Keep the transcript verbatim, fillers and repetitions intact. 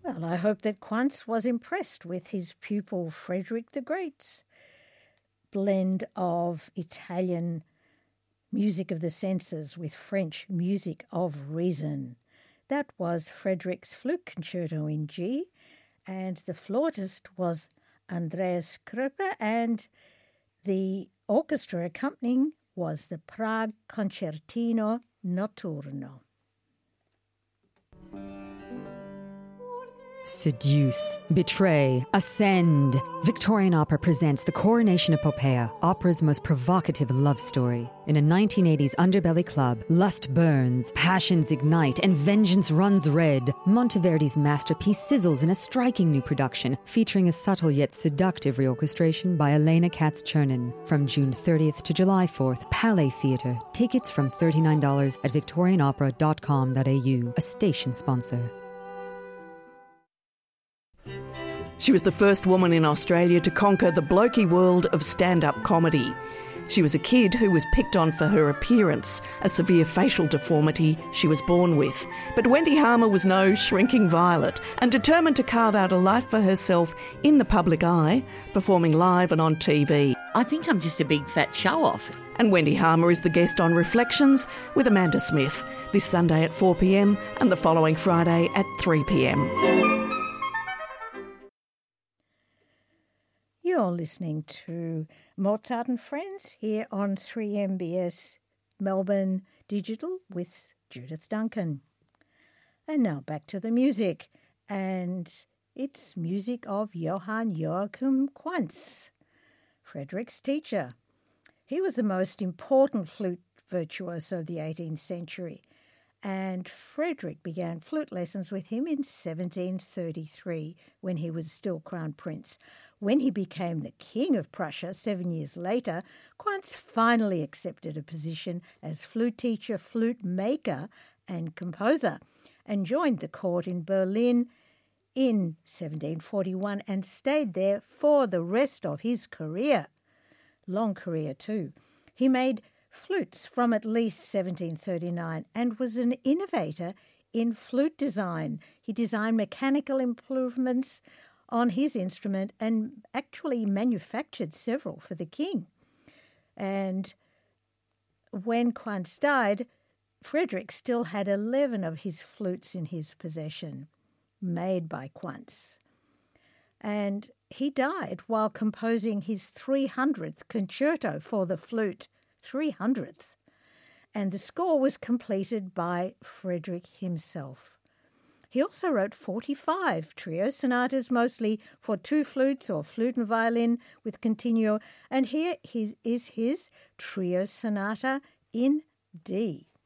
Well, I hope that Quantz was impressed with his pupil Frederick the Great's blend of Italian music of the senses with French music of reason. That was Frederick's Flute Concerto in G, and the flautist was Andreas Kröper, and the orchestra accompanying was the Prague Concertino Notturno. Seduce, betray, ascend. Victorian Opera presents the Coronation Epopeia, opera's most provocative love story. In a nineteen eighties underbelly club, lust burns, passions ignite, and vengeance runs red. Monteverdi's masterpiece sizzles in a striking new production, featuring a subtle yet seductive reorchestration by Elena Katz-Chernin. From June thirtieth to July fourth, Palais Theatre. Tickets from thirty-nine dollars at victorian opera dot com dot a u, a station sponsor. She was the first woman in Australia to conquer the blokey world of stand-up comedy. She was a kid who was picked on for her appearance, a severe facial deformity she was born with. But Wendy Harmer was no shrinking violet and determined to carve out a life for herself in the public eye, performing live and on T V. I think I'm just a big fat show-off. And Wendy Harmer is the guest on Reflections with Amanda Smith, this Sunday at four p m and the following Friday at three p m. You're listening to Mozart and Friends here on three M B S Melbourne Digital with Judith Duncan. And now back to the music. And it's music of Johann Joachim Quantz, Frederick's teacher. He was the most important flute virtuoso of the eighteenth century. And Frederick began flute lessons with him in seventeen thirty-three when he was still crown prince. When he became the King of Prussia seven years later, Quantz finally accepted a position as flute teacher, flute maker and composer, and joined the court in Berlin in seventeen forty-one and stayed there for the rest of his career. Long career too. He made flutes from at least seventeen thirty-nine and was an innovator in flute design. He designed mechanical improvements on his instrument and actually manufactured several for the king. And when Quantz died, Frederick still had eleven of his flutes in his possession, made by Quantz. And he died while composing his three hundredth concerto for the flute, three hundredth. And the score was completed by Frederick himself. He also wrote forty-five trio sonatas, mostly for two flutes or flute and violin with continuo. And here is his trio sonata in D.